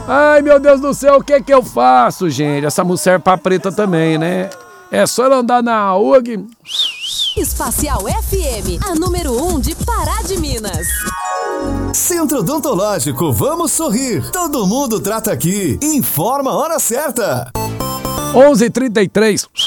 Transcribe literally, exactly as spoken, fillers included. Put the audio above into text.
Ai, meu Deus do céu, o que que eu faço, gente? Essa mulher serve pra preta também, né? É só ela andar na rua que... Espacial F M, a número um de Pará de Minas. Centro Odontológico, vamos sorrir. Todo mundo trata aqui. Informa a hora certa. onze e trinta e três.